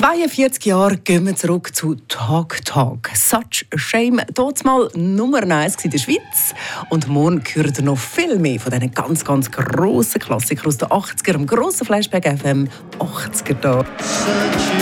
42 Jahre gehen wir zurück zu Talk Talk. Such a Shame. Dort mal Nummer 1 in der Schweiz. Und morgen hört ihr noch viel mehr von diesen ganz, ganz grossen Klassikern aus den 80er, am grossen Flashback FM 80er da.